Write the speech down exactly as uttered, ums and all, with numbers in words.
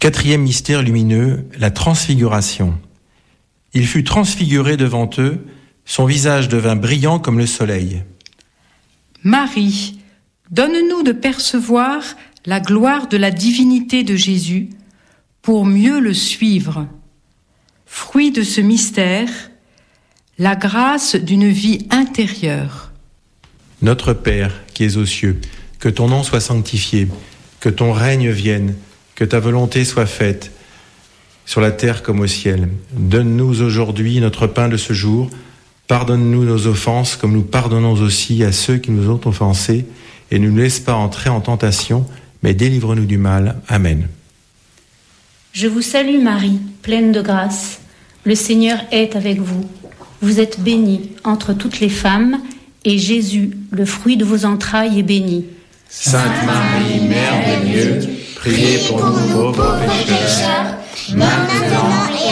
Quatrième mystère lumineux, la transfiguration. Il fut transfiguré devant eux, son visage devint brillant comme le soleil. Marie, donne-nous de percevoir la gloire de la divinité de Jésus pour mieux le suivre. Fruit de ce mystère, la grâce d'une vie intérieure. Notre Père qui es aux cieux, que ton nom soit sanctifié, que ton règne vienne, que ta volonté soit faite, sur la terre comme au ciel. Donne-nous aujourd'hui notre pain de ce jour. Pardonne-nous nos offenses comme nous pardonnons aussi à ceux qui nous ont offensés. Et ne nous laisse pas entrer en tentation, mais délivre-nous du mal. Amen. Je vous salue Marie, pleine de grâce. Le Seigneur est avec vous. Vous êtes bénie entre toutes les femmes, et Jésus, le fruit de vos entrailles, est béni. Sainte Marie, Mère de Dieu, priez pour nous pauvres pécheurs, maintenant et